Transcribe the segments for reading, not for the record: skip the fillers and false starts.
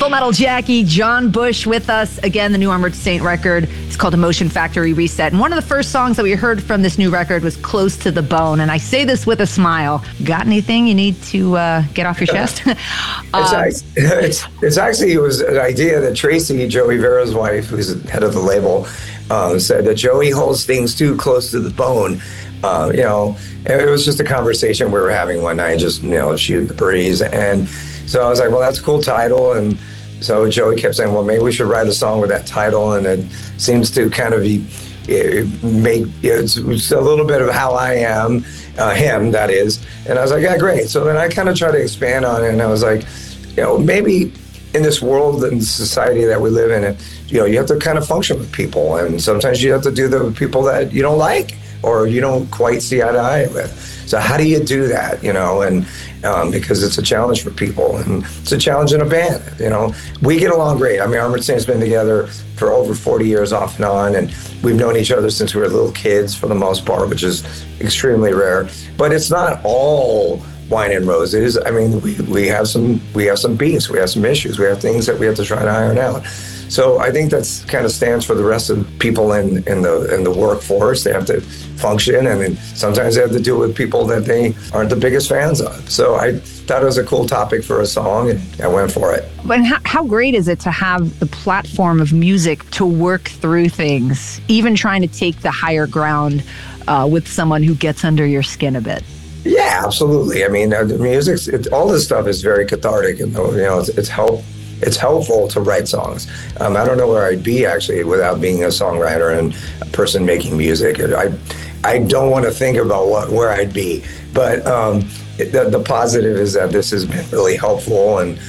Full Metal Jackie, John Bush with us. Again, the new Armored Saint record. It's called Emotion Factory Reset. And one of the first songs that we heard from this new record was Close to the Bone. And I say this with a smile. Got anything you need to get off your chest? It's actually, it was an idea that Tracy, Joey Vera's wife, who's the head of the label, said that Joey holds things too close to the bone. And it was just a conversation we were having one night, just, shooting the breeze. And so I was like, well, that's a cool title. And so Joey kept saying, well, maybe we should write a song with that title. And it seems to kind of it's a little bit of how I am, him, that is. And I was like, yeah, great. So then I kind of tried to expand on it. And I was like, maybe in this world and society that we live in, you have to kind of function with people. And sometimes you have to do the people that you don't like or you don't quite see eye to eye with. So how do you do that, and because it's a challenge for people and it's a challenge in a band, We get along great. I mean, Armored Saint's been together for over 40 years off and on, and we've known each other since we were little kids for the most part, which is extremely rare. But it's not all wine and roses. I mean, we have some beefs, we have some issues, we have things that we have to try to iron out. So I think that's kind of stands for the rest of the people in the workforce. They have to function, and sometimes they have to deal with people that they aren't the biggest fans of. So I thought it was a cool topic for a song, and I went for it. But how great is it to have the platform of music to work through things, even trying to take the higher ground with someone who gets under your skin a bit? Yeah, absolutely. I mean, the music, all this stuff is very cathartic, and it's helpful to write songs. I don't know where I'd be actually without being a songwriter and a person making music. I don't want to think about where I'd be, but the positive is that this has been really helpful, and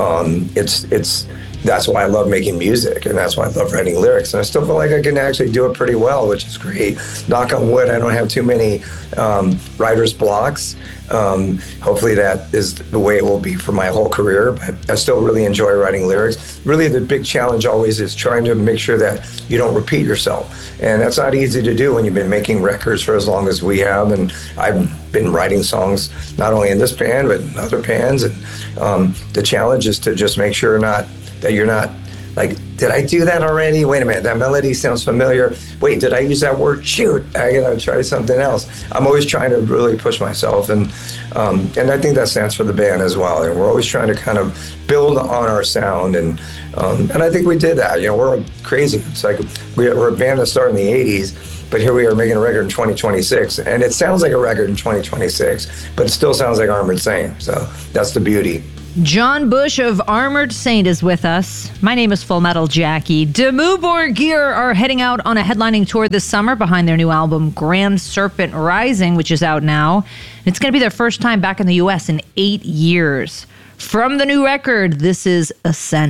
that's why I love making music, and that's why I love writing lyrics. And I still feel like I can actually do it pretty well, which is great. Knock on wood, I don't have too many writer's blocks. Hopefully that is the way it will be for my whole career, but I still really enjoy writing lyrics. Really, the big challenge always is trying to make sure that you don't repeat yourself. And that's not easy to do when you've been making records for as long as we have. And I've been writing songs not only in this band, but in other bands. And the challenge is to just make sure that you're not like, did I do that already? Wait a minute, that melody sounds familiar. Wait, did I use that word? Shoot, I gotta try something else. I'm always trying to really push myself, and I think that stands for the band as well. And we're always trying to kind of build on our sound, and I think we did that. We're crazy. It's like we're a band that started in the '80s, but here we are making a record in 2026, and it sounds like a record in 2026, but it still sounds like Armored Saint. So that's the beauty. John Bush of Armored Saint is with us. My name is Full Metal Jackie. Dimmu Borgir are heading out on a headlining tour this summer behind their new album, Grand Serpent Rising, which is out now. It's going to be their first time back in the U.S. in 8 years. From the new record, this is Ascent.